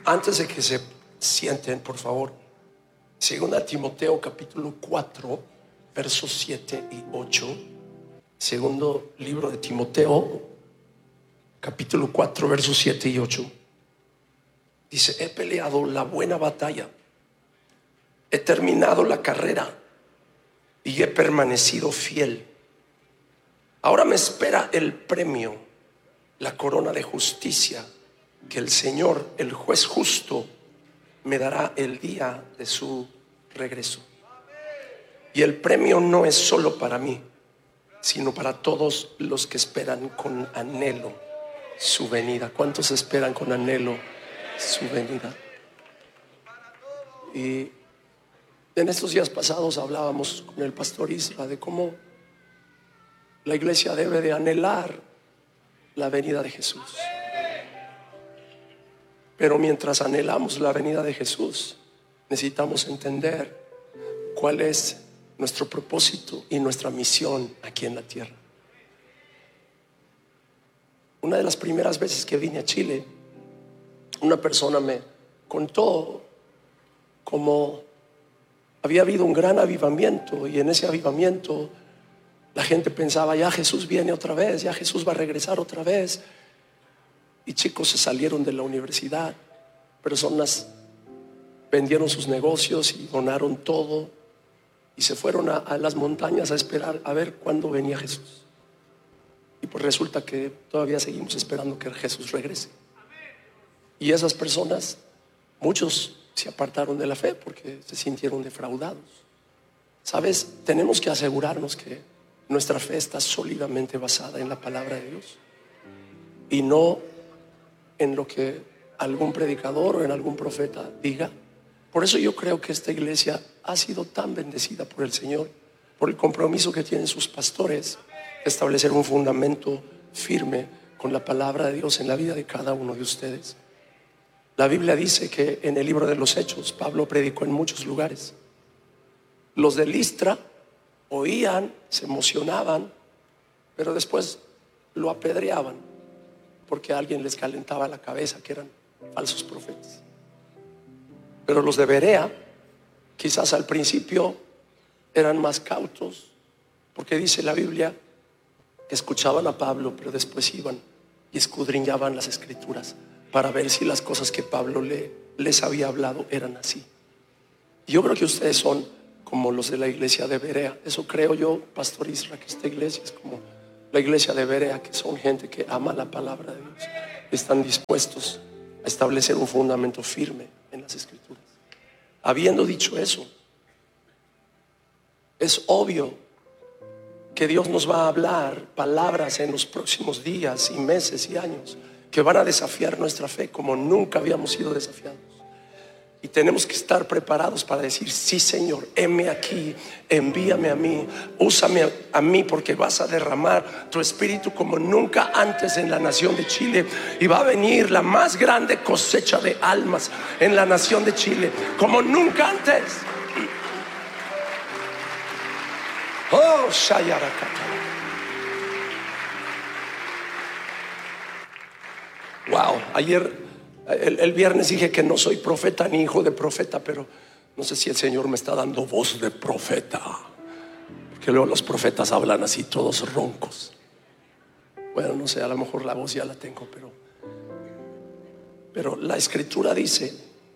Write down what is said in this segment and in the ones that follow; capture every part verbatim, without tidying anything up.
Antes de que se sienten, por favor, segunda Timoteo capítulo cuatro, versos siete y ocho. Segundo libro de Timoteo capítulo cuatro, versos siete y ocho. Dice: he peleado la buena batalla, he terminado la carrera y he permanecido fiel. Ahora me espera el premio, la corona de justicia, que el Señor, el juez justo, me dará el día de su regreso. Y el premio no es solo para mí, sino para todos los que esperan con anhelo su venida. ¿Cuántos esperan con anhelo su venida? Y en estos días pasados hablábamos con el pastor Isra de cómo la iglesia debe de anhelar la venida de Jesús. Pero mientras anhelamos la venida de Jesús, necesitamos entender cuál es nuestro propósito y nuestra misión aquí en la tierra. Una de las primeras veces que vine a Chile, una persona me contó cómo había habido un gran avivamiento, y en ese avivamiento la gente pensaba: ya Jesús viene otra vez, ya Jesús va a regresar otra vez. Y chicos se salieron de la universidad, personas vendieron sus negocios y donaron todo y se fueron a, a las montañas a esperar a ver cuándo venía Jesús. Y pues resulta que todavía seguimos esperando que Jesús regrese. Y esas personas, muchos se apartaron de la fe porque se sintieron defraudados. ¿Sabes? Tenemos que asegurarnos que nuestra fe está sólidamente basada en la palabra de Dios y no en lo que algún predicador o en algún profeta diga. Por eso yo creo que esta iglesia ha sido tan bendecida por el Señor, por el compromiso que tienen sus pastores de establecer un fundamento firme con la palabra de Dios en la vida de cada uno de ustedes. La Biblia dice que en el libro de los Hechos Pablo predicó en muchos lugares. Los de Listra oían, se emocionaban, pero después lo apedreaban porque alguien les calentaba la cabeza que eran falsos profetas. Pero los de Berea quizás al principio eran más cautos, porque dice la Biblia que escuchaban a Pablo, pero después iban y escudriñaban las escrituras para ver si las cosas que Pablo le, les había hablado eran así. Y yo creo que ustedes son como los de la iglesia de Berea. Eso creo yo, pastor Isra, que esta iglesia es como la iglesia de Berea, que son gente que ama la palabra de Dios, están dispuestos a establecer un fundamento firme en las escrituras. Habiendo dicho eso, es obvio que Dios nos va a hablar palabras en los próximos días y meses y años que van a desafiar nuestra fe como nunca habíamos sido desafiados. Y tenemos que estar preparados para decir: sí, Señor, heme aquí, envíame a mí, úsame a, a mí, porque vas a derramar tu espíritu como nunca antes en la nación de Chile, y va a venir la más grande cosecha de almas en la nación de Chile como nunca antes. Oh, Shayarakata. Wow, ayer El, el viernes dije que no soy profeta ni hijo de profeta, pero no sé si el Señor me está dando voz de profeta, porque luego los profetas hablan así todos roncos. Bueno, no sé, a lo mejor la voz ya la tengo, pero Pero la escritura dice: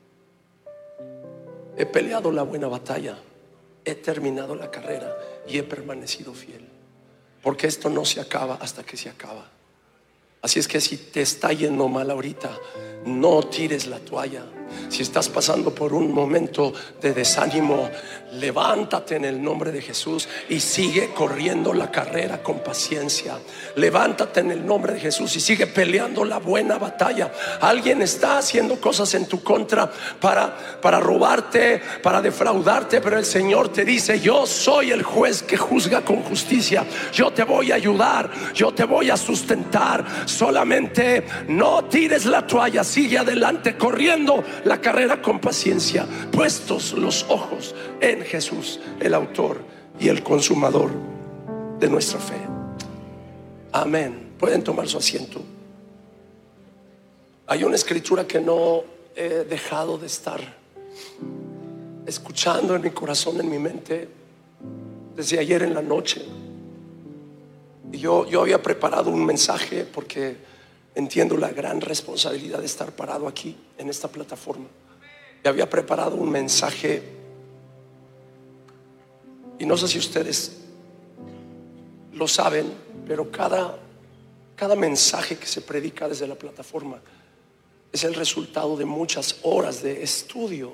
he peleado la buena batalla, he terminado la carrera y he permanecido fiel. Porque esto no se acaba hasta que se acaba. Así es que si te está yendo mal ahorita, no tires la toalla. Si estás pasando por un momento de desánimo, levántate en el nombre de Jesús y sigue corriendo la carrera con paciencia. Levántate en el nombre de Jesús y sigue peleando la buena batalla. Alguien está haciendo cosas en tu contra para, para robarte, para defraudarte, pero el Señor te dice: yo soy el juez que juzga con justicia. Yo te voy a ayudar, yo te voy a sustentar. Solamente no tires la toalla, sigue adelante corriendo la carrera con paciencia, puestos los ojos en Jesús, el autor y el consumador de nuestra fe. Amén. Pueden tomar su asiento. Hay una escritura que no he dejado de estar escuchando en mi corazón, en mi mente, desde ayer en la noche. Y yo, yo había preparado un mensaje porque entiendo la gran responsabilidad de estar parado aquí en esta plataforma. Y había preparado un mensaje, y no sé si ustedes lo saben, pero cada, cada mensaje que se predica desde la plataforma es el resultado de muchas horas de estudio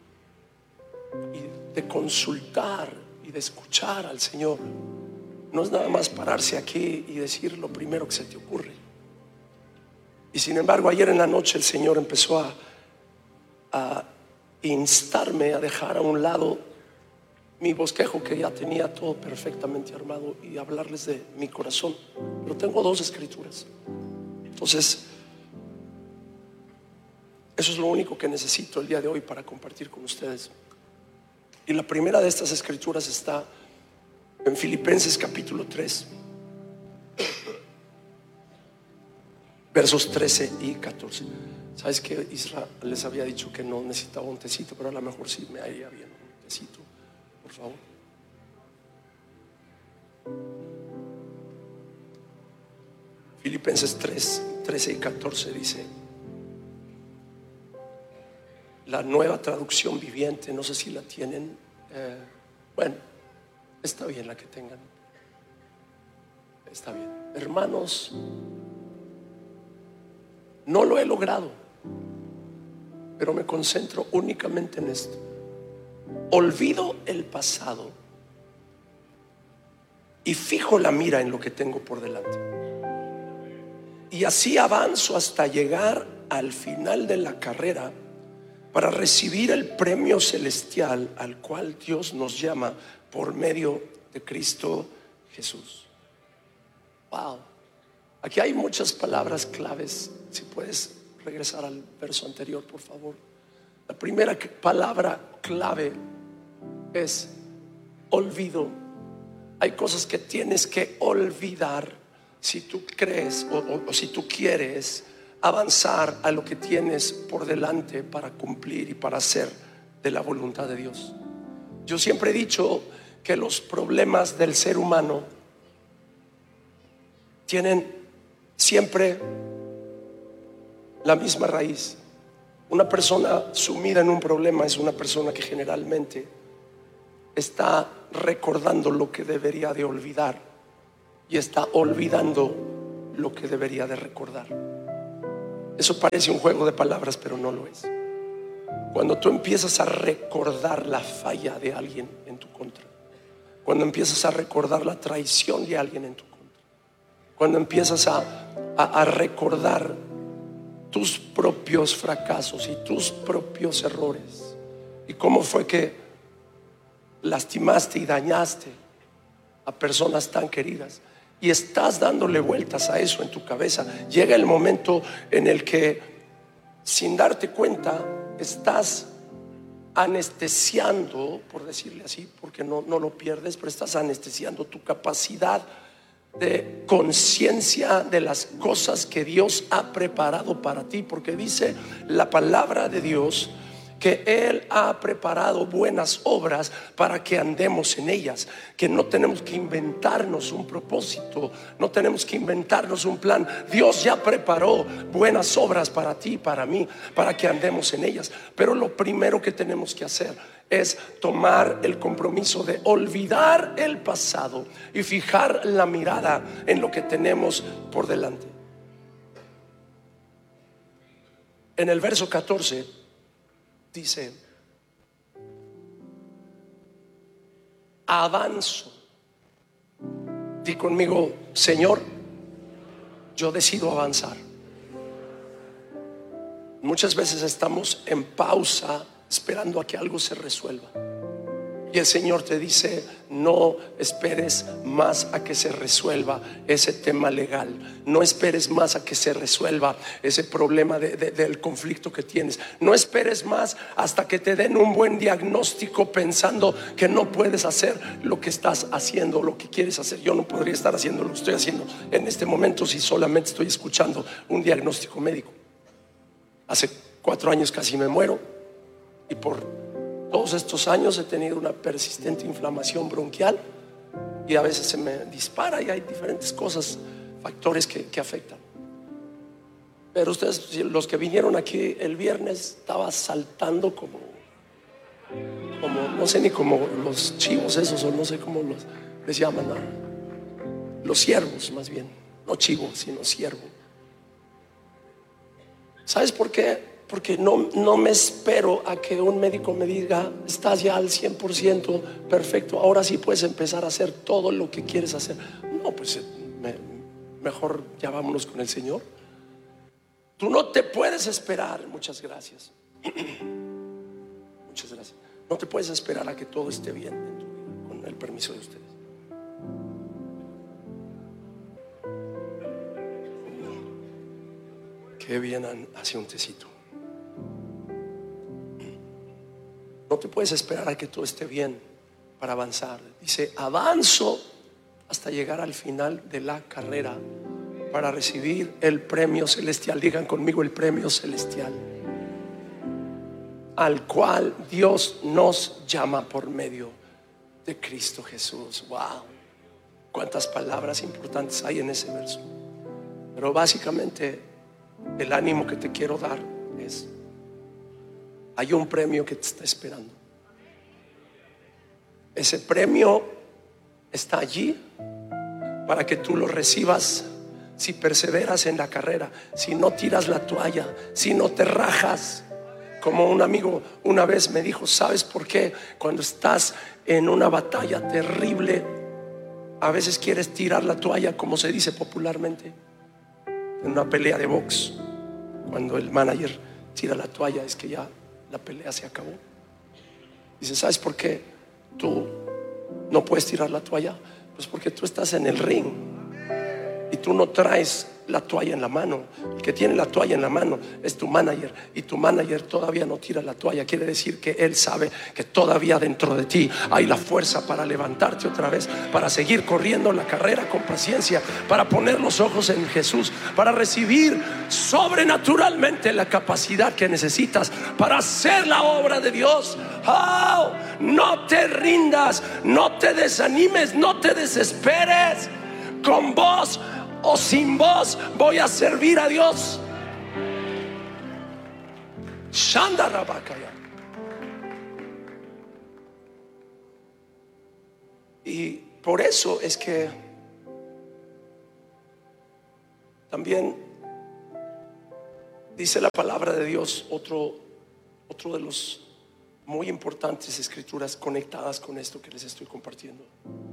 y de consultar y de escuchar al Señor. No es nada más pararse aquí y decir lo primero que se te ocurre. Y sin embargo, ayer en la noche el Señor empezó a, a instarme a dejar a un lado mi bosquejo, que ya tenía todo perfectamente armado, y hablarles de mi corazón. Pero tengo dos escrituras. Entonces, eso es lo único que necesito el día de hoy para compartir con ustedes. Y la primera de estas escrituras está en Filipenses capítulo tres, versos trece y catorce. ¿Sabes que Israel les había dicho que no necesitaba un tecito? Pero a lo mejor sí me haría bien un tecito, por favor. Filipenses tres, trece y catorce dice, la Nueva Traducción Viviente, no sé si la tienen. eh, Bueno, está bien la que tengan. Está bien. Hermanos, no lo he logrado, pero me concentro únicamente en esto. Olvido el pasado y fijo la mira en lo que tengo por delante. Y así avanzo hasta llegar al final de la carrera, para recibir el premio celestial al cual Dios nos llama por medio de Cristo Jesús. Wow. Aquí hay muchas palabras claves. Si puedes regresar al verso anterior, por favor. La primera palabra clave es olvido. Hay cosas que tienes que olvidar si tú crees o, o, o si tú quieres avanzar a lo que tienes por delante para cumplir y para hacer de la voluntad de Dios. Yo siempre he dicho que los problemas del ser humano tienen siempre la misma raíz. Una persona sumida en un problema es una persona que generalmente está recordando lo que debería de olvidar y está olvidando lo que debería de recordar. Eso parece un juego de palabras, pero no lo es. Cuando tú empiezas a recordar la falla de alguien en tu contra, cuando empiezas a recordar la traición de alguien en tu contra, cuando empiezas a, a, a recordar tus propios fracasos y tus propios errores, y cómo fue que lastimaste y dañaste a personas tan queridas, y estás dándole vueltas a eso en tu cabeza, llega el momento en el que, sin darte cuenta, estás anestesiando, por decirle así, porque no, no lo pierdes, pero estás anestesiando tu capacidad de conciencia de las cosas que Dios ha preparado para ti, porque dice la palabra de Dios que Él ha preparado buenas obras para que andemos en ellas, que no tenemos que inventarnos un propósito, no tenemos que inventarnos un plan. Dios ya preparó buenas obras para ti y para mí, para que andemos en ellas. Pero lo primero que tenemos que hacer es tomar el compromiso de olvidar el pasado y fijar la mirada en lo que tenemos por delante. En el verso catorce dice: avanzo. Di conmigo: Señor, yo decido avanzar. Muchas veces estamos en pausa esperando a que algo se resuelva, y el Señor te dice: no esperes más a que se resuelva ese tema legal, no esperes más a que se resuelva ese problema de, de, del conflicto que tienes, no esperes más hasta que te den un buen diagnóstico pensando que no puedes hacer lo que estás haciendo, lo que quieres hacer. Yo no podría estar haciendo lo que estoy haciendo en este momento si solamente estoy escuchando un diagnóstico médico. Hace cuatro años casi me muero, y por todos estos años he tenido una persistente inflamación bronquial y a veces se me dispara y hay diferentes cosas, factores que, que afectan. Pero ustedes, los que vinieron aquí el viernes, estaba saltando como, como no sé ni cómo los chivos esos, o no sé cómo los, les llaman, ¿no? Los ciervos más bien, no chivo, sino ciervo. ¿Sabes por qué? Porque no, no me espero a que un médico me diga: estás ya al cien por ciento perfecto, ahora sí puedes empezar a hacer todo lo que quieres hacer. No, pues me, mejor ya vámonos con el Señor. Tú no te puedes esperar. Muchas gracias. Muchas gracias. No te puedes esperar a que todo esté bien en tu vida, con el permiso de ustedes. Qué bien hace un tecito. No te puedes esperar a que todo esté bien para avanzar. Dice: avanzo hasta llegar al final de la carrera para recibir el premio celestial. Digan conmigo: el premio celestial, al cual Dios nos llama por medio de Cristo Jesús. Wow, cuántas palabras importantes hay en ese verso. Pero básicamente el ánimo que te quiero dar es: hay un premio que te está esperando. Ese premio está allí para que tú lo recibas. Si perseveras en la carrera, si no tiras la toalla, si no te rajas. Como un amigo una vez me dijo: ¿sabes por qué cuando estás en una batalla terrible a veces quieres tirar la toalla, como se dice popularmente? En una pelea de box, cuando el manager tira la toalla, es que ya la pelea se acabó. Dice: ¿sabes por qué tú no puedes tirar la toalla? Pues porque tú estás en el ring y tú no traes la toalla en la mano. El que tiene la toalla en la mano es tu manager, y tu manager todavía no tira la toalla. Quiere decir que él sabe que todavía dentro de ti hay la fuerza para levantarte otra vez, para seguir corriendo la carrera con paciencia, para poner los ojos en Jesús, para recibir sobrenaturalmente la capacidad que necesitas para hacer la obra de Dios. Oh, no te rindas, no te desanimes, no te desesperes. Con vos o sin vos voy a servir a Dios. Shanda Rabakaya. Y por eso es que también dice la palabra de Dios, otro, otro de los muy importantes escrituras conectadas con esto que les estoy compartiendo.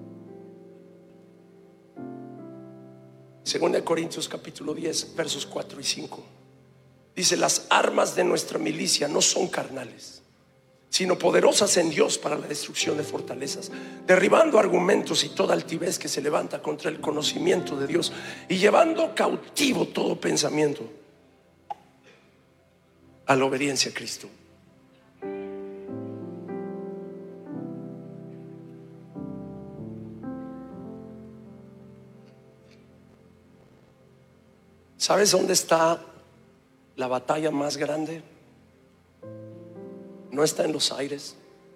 Segunda de Corintios capítulo diez, versos cuatro y cinco. Dice: las armas de nuestra milicia no son carnales, sino poderosas en Dios para la destrucción de fortalezas, derribando argumentos y toda altivez que se levanta contra el conocimiento de Dios, y llevando cautivo todo pensamiento a la obediencia a Cristo. ¿Sabes dónde está la batalla más grande? No está en los aires.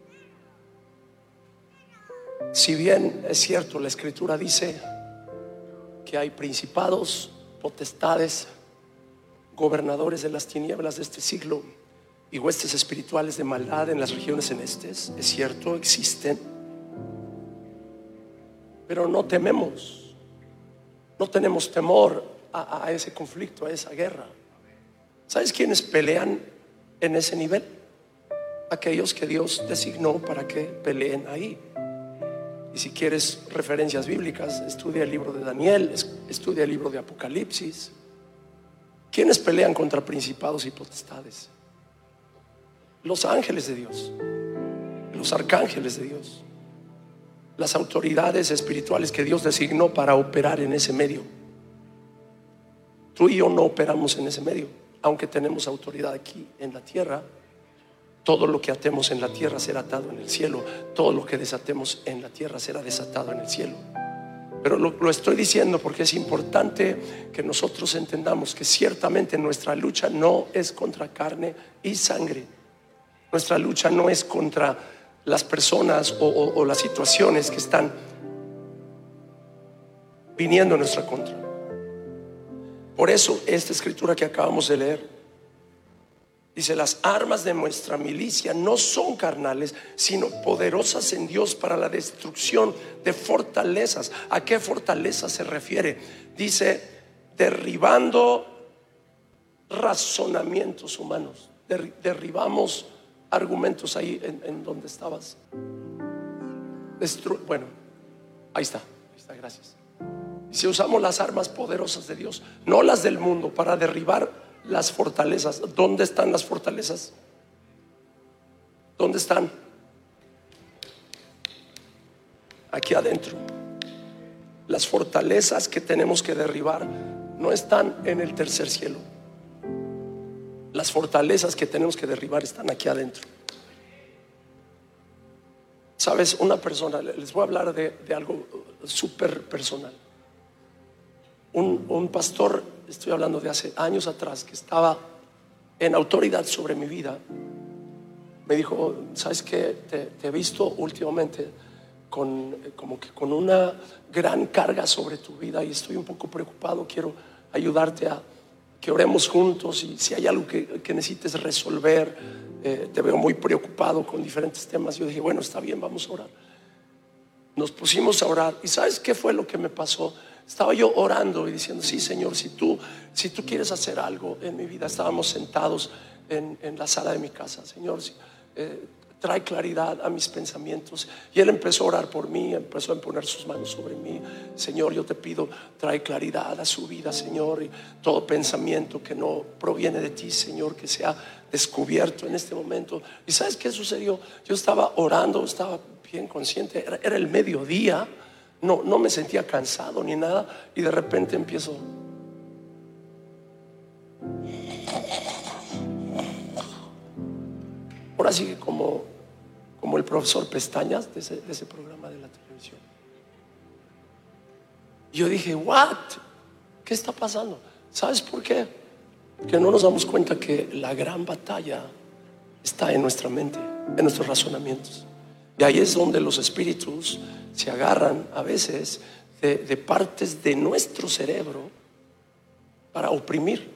Si bien es cierto, la escritura dice que hay principados, potestades, gobernadores de las tinieblas de este siglo y huestes espirituales de maldad en las regiones celestes, es cierto, existen. Pero no tememos, no tenemos temor a, a ese conflicto, a esa guerra. ¿Sabes quiénes pelean en ese nivel? Aquellos que Dios designó para que peleen ahí. Y si quieres referencias bíblicas, estudia el libro de Daniel, estudia el libro de Apocalipsis. ¿Quiénes pelean contra principados y potestades? Los ángeles de Dios, los arcángeles de Dios, las autoridades espirituales que Dios designó para operar en ese medio. Tú y yo no operamos en ese medio, aunque tenemos autoridad aquí en la tierra. Todo lo que atemos en la tierra será atado en el cielo, todo lo que desatemos en la tierra será desatado en el cielo. Pero lo, lo estoy diciendo porque es importante que nosotros entendamos que ciertamente nuestra lucha no es contra carne y sangre. Nuestra lucha no es contra las personas o, o, o las situaciones que están viniendo en nuestra contra. Por eso esta escritura que acabamos de leer dice: las armas de nuestra milicia no son carnales, sino poderosas en Dios para la destrucción de fortalezas. ¿A qué fortaleza se refiere? Dice: derribando razonamientos humanos. Der, derribamos argumentos ahí en, en donde estabas. Destru bueno, ahí está, ahí está, gracias. Si usamos las armas poderosas de Dios, no las del mundo, para derribar las fortalezas. ¿Dónde están las fortalezas? ¿Dónde están? Aquí adentro. Las fortalezas que tenemos que derribar no están en el tercer cielo. Las fortalezas que tenemos que derribar están aquí adentro. Sabes, una persona, les voy a hablar de, de algo súper personal. Un, un pastor, estoy hablando de hace años atrás, que estaba en autoridad sobre mi vida, me dijo: ¿sabes qué? Te, te he visto últimamente con, como que con una gran carga sobre tu vida y estoy un poco preocupado. Quiero ayudarte a que oremos juntos, y si hay algo que, que necesites resolver, eh, te veo muy preocupado con diferentes temas. Yo dije: bueno, está bien, vamos a orar. Nos pusimos a orar, y ¿sabes qué fue lo que me pasó? Estaba yo orando y diciendo: sí, Señor, si tú, si tú quieres hacer algo en mi vida. Estábamos sentados en, en la sala de mi casa. Señor, eh, trae claridad a mis pensamientos. Y Él empezó a orar por mí, empezó a poner sus manos sobre mí. Señor, yo te pido, trae claridad a su vida, Señor, y todo pensamiento que no proviene de ti, Señor, que sea descubierto en este momento. ¿Y sabes qué sucedió? Yo estaba orando, estaba bien consciente, era, era el mediodía. No, no me sentía cansado ni nada, y de repente empiezo. Ahora sí que como, como el profesor Pestañas de ese, de ese programa de la televisión. Yo dije: what? ¿Qué está pasando? ¿Sabes por qué? Que no nos damos cuenta que la gran batalla está en nuestra mente, en nuestros razonamientos. Y ahí es donde los espíritus se agarran a veces de, de partes de nuestro cerebro para oprimir.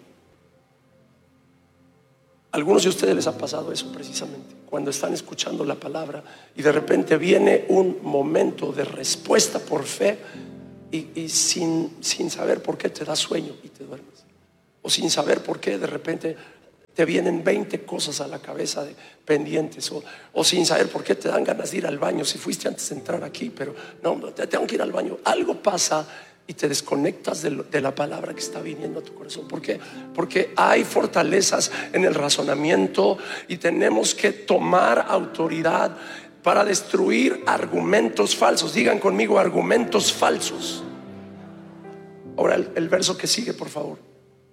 A algunos de ustedes les ha pasado eso precisamente, cuando están escuchando la palabra y de repente viene un momento de respuesta por fe, y, y sin, sin saber por qué te da sueño y te duermes, o sin saber por qué de repente te vienen veinte cosas a la cabeza de pendientes, o, o sin saber por qué te dan ganas de ir al baño. Si fuiste antes de entrar aquí, pero no, te tengo que ir al baño. Algo pasa y te desconectas de, lo, de la palabra que está viniendo a tu corazón. ¿Por qué? Porque hay fortalezas en el razonamiento y tenemos que tomar autoridad para destruir argumentos falsos. Digan conmigo: argumentos falsos. Ahora el, el verso que sigue, por favor.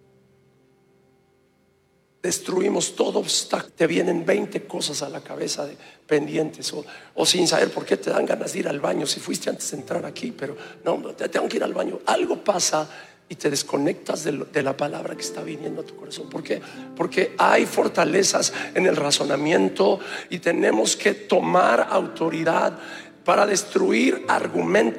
Destruimos todo obstáculo. Te vienen veinte cosas a la cabeza de pendientes, o, o sin saber por qué te dan ganas de ir al baño. Si fuiste antes de entrar aquí, pero no, te tengo que ir al baño. Algo pasa y te desconectas de, lo, de la palabra que está viniendo a tu corazón. ¿Por qué? Porque hay fortalezas en el razonamiento y tenemos que tomar autoridad para destruir argumentos